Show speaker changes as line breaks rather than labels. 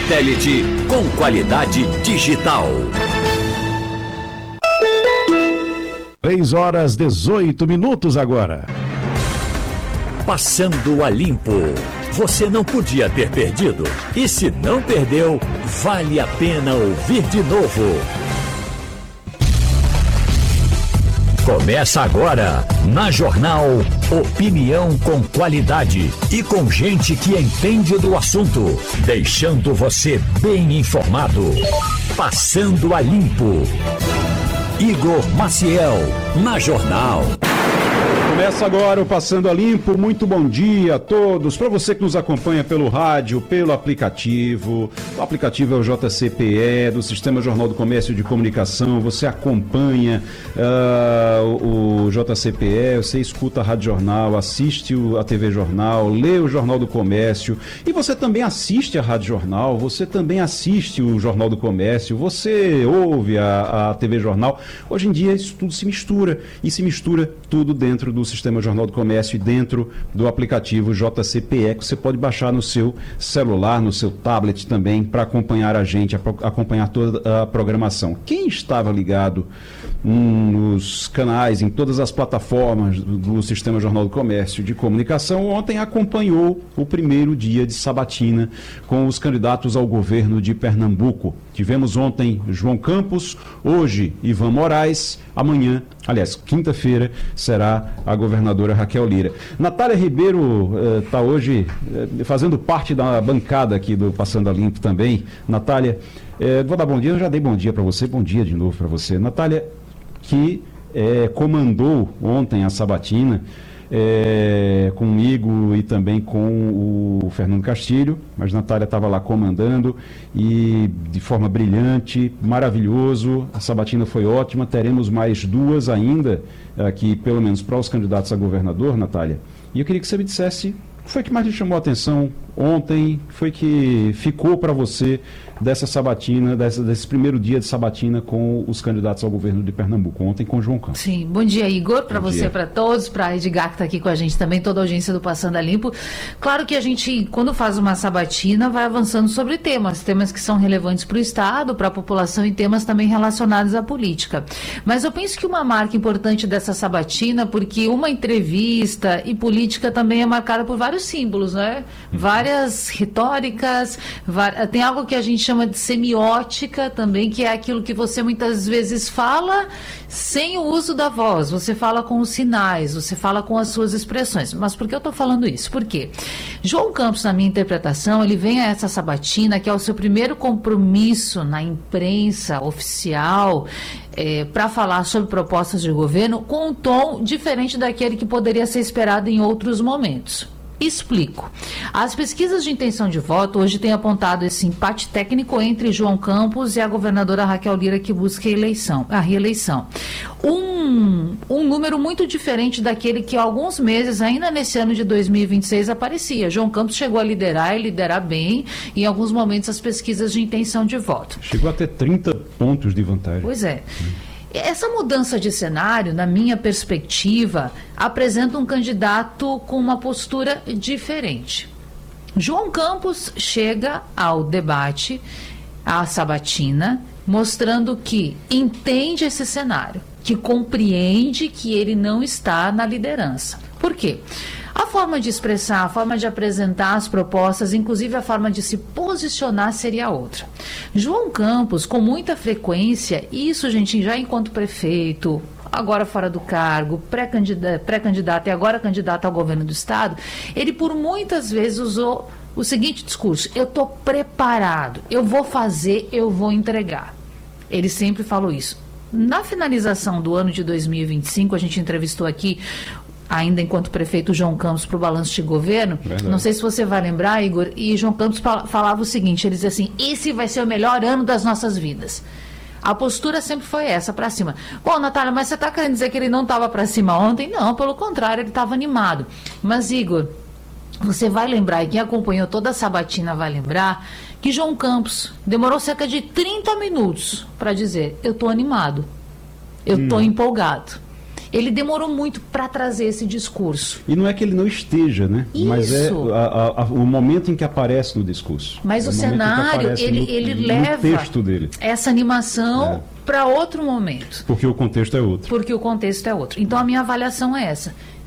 satélite com qualidade digital.
3h18 agora.
Passando a limpo. Você não podia ter perdido. E se não perdeu, vale a pena ouvir de novo. Começa agora, na Jornal Opinião com qualidade e com gente que entende do assunto, deixando você bem informado. Passando a limpo. Igor Maciel, na Jornal.
Começa agora o Passando a Limpo. Muito bom dia a todos. Para você que nos acompanha pelo rádio, pelo aplicativo. O aplicativo é o JCPE, do Sistema Jornal do Comércio de Comunicação. Você acompanha o JCPE, você escuta a Rádio Jornal, assiste a TV Jornal, lê o Jornal do Comércio. E você também assiste a Rádio Jornal, você também assiste o Jornal do Comércio, você ouve a TV Jornal. Hoje em dia isso tudo se mistura. E se mistura tudo dentro do Sistema Jornal do Comércio e dentro do aplicativo JCPE, que você pode baixar no seu celular, no seu tablet também, para acompanhar a gente, acompanhar toda a programação. Quem estava ligado nos canais, em todas as plataformas do Sistema Jornal do Comércio de Comunicação, ontem acompanhou o primeiro dia de sabatina com os candidatos ao governo de Pernambuco. Tivemos ontem João Campos, hoje Ivan Moraes, amanhã, aliás, quinta-feira, será a governadora Raquel Lira. Natália Ribeiro está hoje fazendo parte da bancada aqui do Passando a Limpo também. Natália, vou dar bom dia, eu já dei bom dia para você, bom dia de novo para você. Natália, que comandou ontem a sabatina comigo e também com o Fernando Castilho, mas Natália estava lá comandando e de forma brilhante, maravilhoso, a sabatina foi ótima, teremos mais duas ainda aqui, pelo menos para os candidatos a governador, Natália, e eu queria que você me dissesse o que foi que mais lhe chamou a atenção ontem, foi que ficou para você dessa sabatina, desse primeiro dia de sabatina com os candidatos ao governo de Pernambuco, ontem com o João Campos.
Sim, bom dia, Igor, para você, para todos, para a Edgar que está aqui com a gente também, toda a audiência do Passando a Limpo. Claro que a gente, quando faz uma sabatina, vai avançando sobre temas que são relevantes para o Estado, para a população e temas também relacionados à política. Mas eu penso que uma marca importante dessa sabatina, porque uma entrevista e política também é marcada por vários símbolos, né? Várias retóricas, tem algo que a gente chama de semiótica também, que é aquilo que você muitas vezes fala sem o uso da voz, você fala com os sinais, você fala com as suas expressões. Mas por que eu estou falando isso? Por quê? João Campos, na minha interpretação, ele vem a essa sabatina, que é o seu primeiro compromisso na imprensa oficial, para falar sobre propostas de governo, com um tom diferente daquele que poderia ser esperado em outros momentos. Explico. As pesquisas de intenção de voto hoje têm apontado esse empate técnico entre João Campos e a governadora Raquel Lira, que busca a reeleição. Um número muito diferente daquele que há alguns meses, ainda nesse ano de 2026, aparecia. João Campos chegou a liderar e liderar bem, em alguns momentos, as pesquisas de intenção de voto.
Chegou a ter 30 pontos de vantagem.
Pois é. Essa mudança de cenário, na minha perspectiva, apresenta um candidato com uma postura diferente. João Campos chega ao debate, à sabatina, mostrando que entende esse cenário, que compreende que ele não está na liderança. Por quê? A forma de expressar, a forma de apresentar as propostas, inclusive a forma de se posicionar seria outra. João Campos, com muita frequência, isso, gente, já enquanto prefeito, agora fora do cargo, pré-candidato e agora candidato ao governo do Estado, ele por muitas vezes usou o seguinte discurso: eu estou preparado, eu vou fazer, eu vou entregar. Ele sempre falou isso. Na finalização do ano de 2025, a gente entrevistou aqui, ainda enquanto prefeito, João Campos para o balanço de governo. Verdade. Não sei se você vai lembrar, Igor, e João Campos falava o seguinte, ele dizia assim: esse vai ser o melhor ano das nossas vidas. A postura sempre foi essa, para cima. Bom, Natália, mas você está querendo dizer que ele não estava para cima ontem? Não, pelo contrário, ele estava animado. Mas, Igor, você vai lembrar, e quem acompanhou toda a sabatina vai lembrar, que João Campos demorou cerca de 30 minutos para dizer: eu estou animado, eu estou empolgado. ele demorou muito para trazer esse discurso.
E não é que ele não esteja, né?
Isso.
Mas é o momento em que aparece no discurso.
Mas o cenário, ele leva
no texto dele.
Essa animação para outro momento.
Porque o contexto é outro.
Porque o contexto é outro. Então a minha avaliação é essa.